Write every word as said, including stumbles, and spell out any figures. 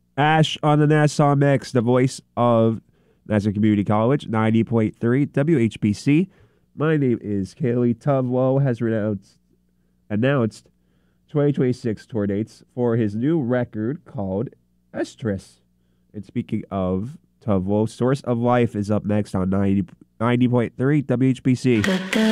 Ash on the Nassau Mix, the voice of Nassau Community College, ninety point three W H B C. My name is Kaylee. Tuvlo has renounced, announced twenty twenty-six tour dates for his new record called Estrus. And speaking of Tuvlo, Source of Life is up next on ninety, ninety point three W H B C.